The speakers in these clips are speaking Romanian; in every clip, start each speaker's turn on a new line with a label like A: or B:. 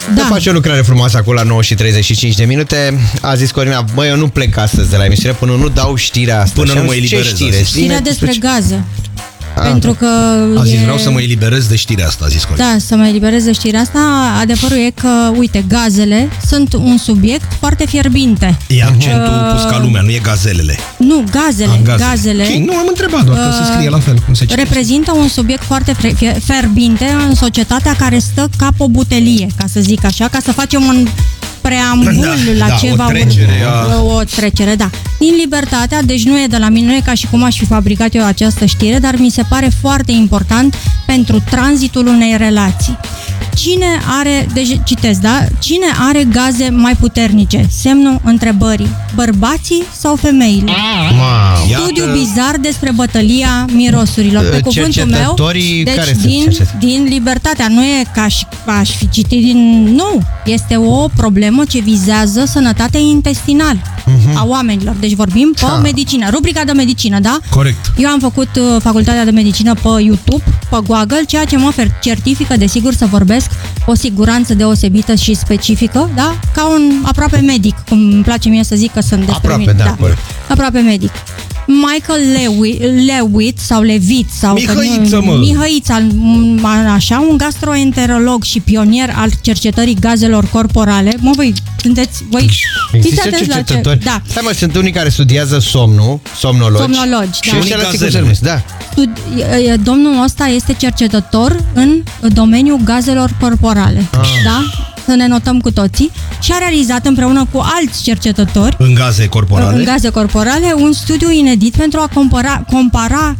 A: Da. Face o lucrare frumoasă acolo la 9:35. A zis Corina, băi, eu nu plec astăzi de la emisiune până nu dau știrea asta.
B: Până nu mă eliberez.
A: Ce știre?
C: Știrea despre gaze. Pentru că
B: a zis, vreau să mă eliberez de știrea asta, a zis Corina.
C: Da, să mă eliberez de știrea asta. Adevărul e că, uite, gazele sunt un subiect foarte fierbinte.
B: E accentul pus ca lumea, nu e gazelele.
C: Nu, gazele.
B: Okay, nu am întrebat, doar că se scrie la fel cum se citește.
C: Reprezintă un subiect foarte fierbinte în societatea care stă cap o butelie, ca să zic așa, ca să facem un preambul la ceva, o trecere, da. Din Libertatea, deci nu e de la mine, nu e ca și cum aș fi fabricat eu această știre, dar mi se pare foarte important pentru tranzitul unei relații. Cine are, deci citesc, da? Cine are gaze mai puternice? Semnul întrebării. Bărbații sau femeile? Studiu bizar despre bătălia mirosurilor. Pe cuvântul meu, deci din Libertatea. Nu e ca și aș fi citit din... Nu! Este o problemă ce vizează sănătatea intestinală a oamenilor. Deci vorbim pe medicină. Rubrica de medicină, da?
B: Corect.
C: Eu am făcut facultatea de medicină pe YouTube, pe Google, ceea ce mă certifică, desigur, să vorbesc o siguranță deosebită și specifică, da? Ca un aproape medic, cum îmi place mie să zic că sunt despre mine. Da. Aproape medic. Michael Lewitt sau Levitt sau Mihăița, așa, un gastroenterolog și pionier al cercetării gazelor corporale. Mă, voi sunteți, fiți atenți la ce... Da.
A: Hai mă, sunt unii care studiază somnologi. Și ăștia la sigur se numesc, da.
C: Domnul ăsta este cercetător în domeniul gazelor corporale, da? Să ne notăm cu toții, și a realizat împreună cu alți cercetători
B: în gaze corporale
C: un studiu inedit pentru a compara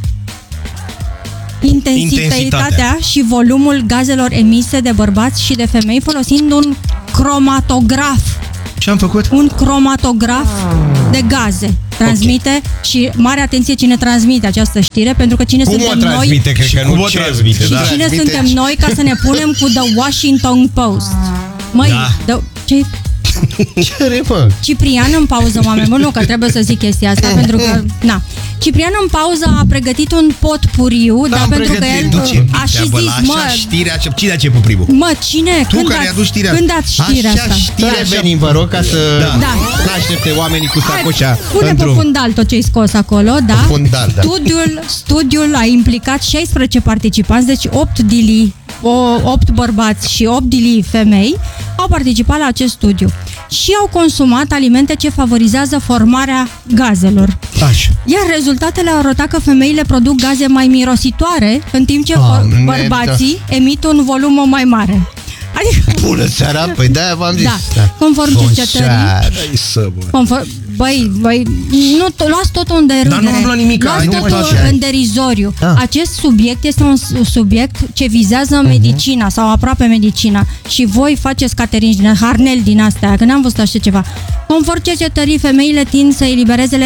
C: intensitatea și volumul gazelor emise de bărbați și de femei folosind un cromatograf.
B: Ce am făcut?
C: Un cromatograf de gaze. Transmite și mare atenție cine transmite această știre, pentru că cine suntem noi?
A: Cred că nu transmite,
C: și cine suntem noi ca să ne punem cu The Washington Post? Măi, ce Ciprian în pauză, oameni, nu că trebuie să zic chestia asta, pentru că, na. Ciprian în pauză a pregătit un potpuriu, da, pentru că el a și zis,
B: cine a început primul?
C: Mă, cine?
B: Tu care ai adus știrea?
C: Când ați știrea asta?
A: Revenim, vă rog, ca să n-aștepte oamenii cu sacoșa.
C: Pune pe fundal tot ce ai scos acolo, da?
A: Fundal, da.
C: Studiul a implicat 16 participanți, deci 8 bărbați și 8 dilii femei au participat la acest studiu și au consumat alimente ce favorizează formarea gazelor. Iar rezultatele au arătat că femeile produc gaze mai mirositoare, în timp ce bărbații emit un volum mai mare.
A: Bună seara, păi de-aia v-am zis.
C: Da. Conform cercetării. Băi, nu luați totul în derâdere.
B: Dar nu am luat nimic.
C: Luați totul în derizoriu. Acest subiect este un subiect ce vizează medicina sau aproape medicina. Și voi faceți cateringi din harnel din astea, că n-am văzut așa ceva. Conform cercetării, femeile tind să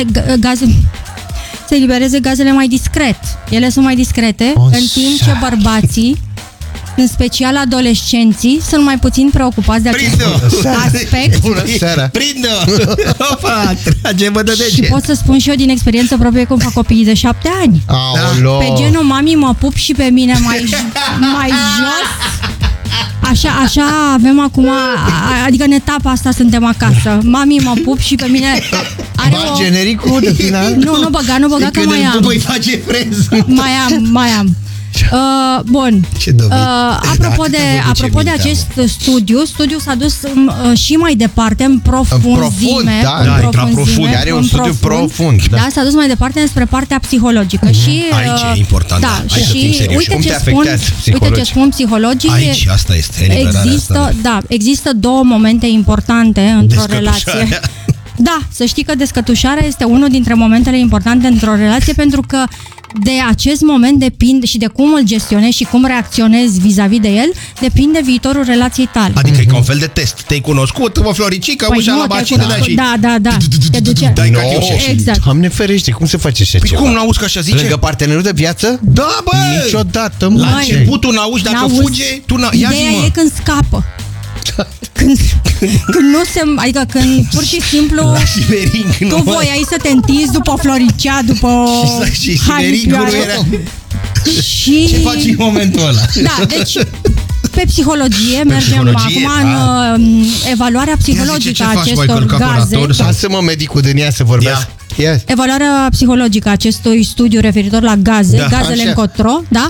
C: elibereze gazele mai discret. Ele sunt mai discrete, în timp ce bărbații, în special adolescenții, sunt mai puțin preocupați de acest aspect.
A: Bună seara!
B: Prinde-o! Opa, trage-mă de dege!
C: Și pot să spun și eu din experiență proprie cum fac copiii de 7 ani.
A: Aolo.
C: Pe genul, mami, mă pup și pe mine mai jos. Așa avem acum, adică în etapa asta suntem acasă. Mami, mă pup și pe mine are
A: genericul de final?
C: Nu băga că mai am.
B: Voi face freză.
C: Mai am. Bun. Apropo de acest studiu s-a dus și mai departe, în profunzime.
A: Are un studiu profund.
C: Da, s-a dus mai departe spre partea psihologică. Și,
B: aici e important.
C: Da, și uite ce spun psihologii.
B: Aici, asta este.
C: Există două momente importante într-o relație. Da, să știi că descătușarea este unul dintre momentele importante într-o relație, pentru că de acest moment depinde și de cum îl gestionezi și cum reacționezi vis-a-vis de el, depinde viitorul relației tale.
B: Adică e ca un fel de test. Te-ai cunoscut, mă, Floricica, ușa la bacină, și...
C: Da. Te duce...
A: Exact. Doamne ferește, cum se face așa ceva?
B: Cum n-auzi că așa zice?
A: Lângă partenerul de viață?
B: Da, bă!
A: Niciodată, mă.
B: La început tu n-auzi, dacă fuge, tu n-auzi.
C: Ideea e când scapă. Când nu se... Adică când pur și simplu tu voiai să te întinzi după Floricea, după
B: și Sibericul era...
C: Și...
B: Ce faci în momentul ăla?
C: Da, deci Pe psihologie mergem acum în evaluarea psihologică a acestor gaze.
A: Lasă-mă medicul din ea să vorbească. Yes.
C: Evaluarea psihologică a acestui studiu referitor la gaze, gazele
A: așa.
C: încotro, da?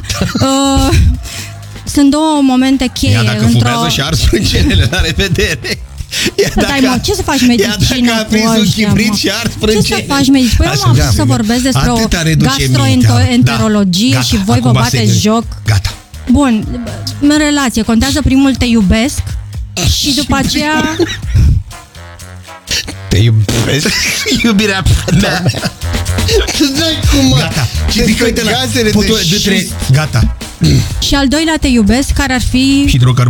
C: Sunt două momente cheie.
B: Ia dacă fumează și ars sprâncenele, la revedere.
C: Ce să faci medicină?
B: Ia dacă a prins un chibrit și ars sprâncene.
C: Ce să faci medicină? Păi am să vorbesc despre o gastroenterologie și voi vă bateți joc.
B: Gata.
C: Bun, în relație contează primul te iubesc și după aceea...
A: Te iubesc?
B: Iubirea mea. Gata. Și zic, uite la gazele de șist. Gata.
C: Și al doilea te iubesc, care ar fi...